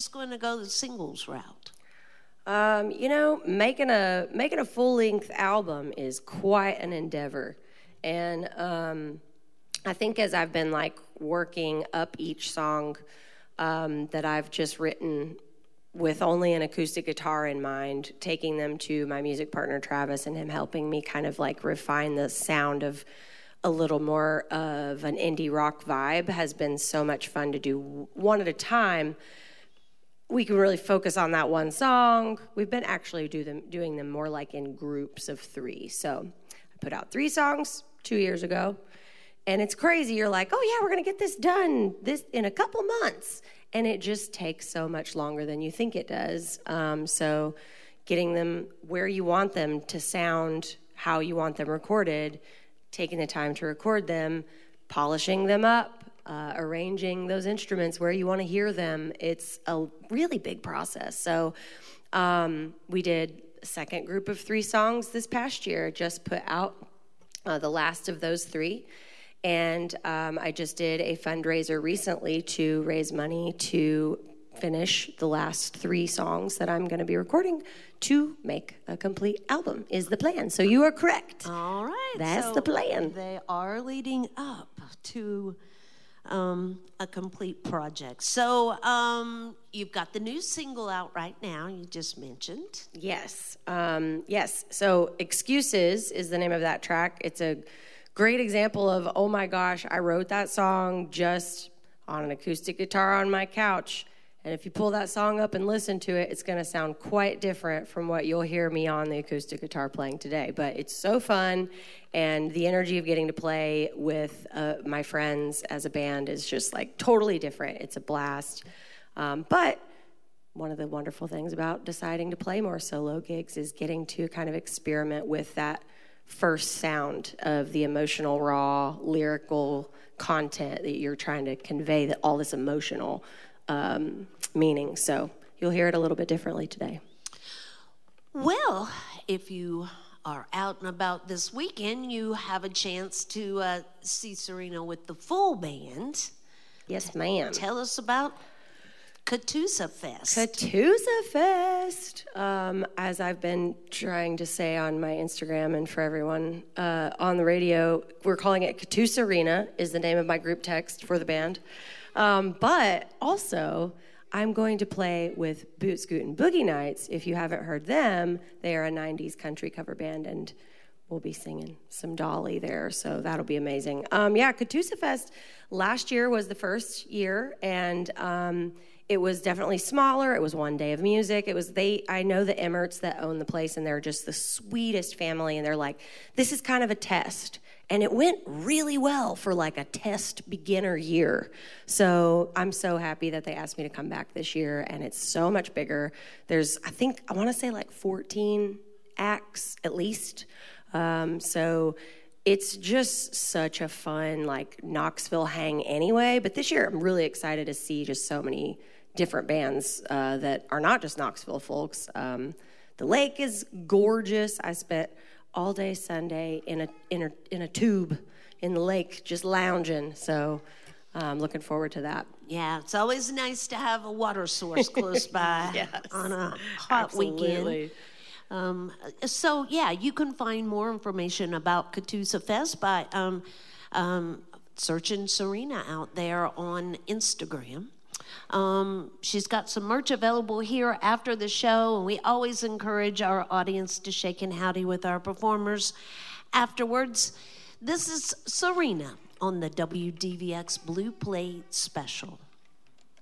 just going to go the singles route? Making a full-length album is quite an endeavor. And I think as I've been, working up each song that I've just written with only an acoustic guitar in mind, taking them to my music partner, Travis, and him helping me kind of, refine the sound of a little more of an indie rock vibe has been so much fun to do one at a time. We can really focus on that one song. We've been actually doing them more in groups of 3. So I put out 3 songs 2 years ago. And it's crazy. You're like, oh, yeah, we're going to get this done in a couple months. And it just takes so much longer than you think it does. So getting them where you want them to sound, how you want them recorded, taking the time to record them, polishing them up, arranging those instruments where you want to hear them. It's a really big process. So we did a second group of 3 songs this past year, just put out the last of those 3. And I just did a fundraiser recently to raise money to finish the last 3 songs that I'm going to be recording to make a complete album is the plan. So you are correct. All right. That's the plan. They are leading up to a complete project. So you've got the new single out right now, you just mentioned. Yes. Yes. So Excuses is the name of that track. It's a great example of, oh my gosh, I wrote that song just on an acoustic guitar on my couch. And if you pull that song up and listen to it, it's going to sound quite different from what you'll hear me on the acoustic guitar playing today. But it's so fun, and the energy of getting to play with my friends as a band is just totally different. It's a blast. But one of the wonderful things about deciding to play more solo gigs is getting to kind of experiment with that first sound of the emotional, raw, lyrical content that you're trying to convey, that all this emotional meaning. So you'll hear it a little bit differently today. Well, if you are out and about this weekend, you have a chance to see Serena with the full band. Yes, ma'am. Tell us about Catoosa Fest. Catoosa Fest. As I've been trying to say on my Instagram and for everyone on the radio, we're calling it Catoosa Arena is the name of my group text for the band. But also, I'm going to play with Boot Scoot and Boogie Nights. If you haven't heard them, they are a 90s country cover band, and we'll be singing some Dolly there, so that'll be amazing. Catoosa Fest last year was the first year, and it was definitely smaller. It was one day of music. I know the Emmerts that own the place, and they're just the sweetest family, and they're like, this is kind of a test. And it went really well for a test beginner year. So I'm so happy that they asked me to come back this year, and it's so much bigger. There's, I want to say 14 acts at least. So it's just such a fun Knoxville hang anyway. But this year I'm really excited to see just so many different bands that are not just Knoxville folks. The lake is gorgeous. I spent all day Sunday in a tube in the lake, just lounging. So I'm looking forward to that. Yeah, it's always nice to have a water source close by yes. on a hot Absolutely. weekend. So you can find more information about Catoosa Fest by searching Serena out there on Instagram. She's got some merch available here after the show, and we always encourage our audience to shake and howdy with our performers afterwards. This is Serena on the WDVX Blue Plate Special.